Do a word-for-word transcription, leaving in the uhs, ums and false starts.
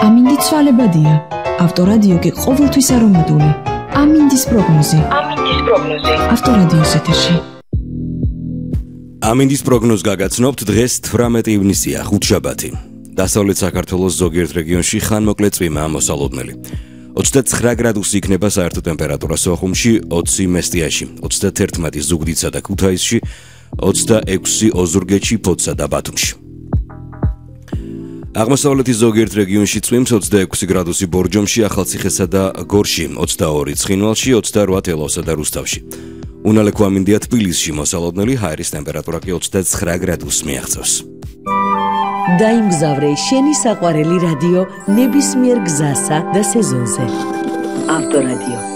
ამინდი ცვალებადია. ავტორადიო კი ყოველთვის არომატული. ამინდის პროგნოზი. ამინდის პროგნოზი. ავტორადიოს ეთერში. ამინდის პროგნოზს გაგაცნობთ დღეს თვრამეტი ივნისია, ხუთშაბათი. დასავლეთ საქართველოს ზოგიერთ რეგიონში ხანმოკლე წვიმაა მოსალოდნელი. ოცდაცხრა გრადუსი იქნება საერთო ტემპერატურა სოხუმში, ოცი მესტიაში, ოცდაათი ზუგდიდსა და ქუთაისში, ოცდაექვსი ოზურგეთში, ფოთსა და ბათუმში. აღმოსავლეთის ზოგიერთ რეგიონში წვიმს ოცდაექვსი გრადუსი ბორჯომში, ახალციხესა და გორში, ოცდაორი ცხინვალში, ოცდარვა თელავსა და რუსთავში. უნალე ქვამინდია თბილისში მოსალოდნელი, ჰაერის ტემპერატურა კი ოცდაცხრა გრადუსს მიაღწევს. დაიმგზავრე შენი საყვარელი რადიო ნებისმიერ გზასა და სეზონზე. ავტორადიო.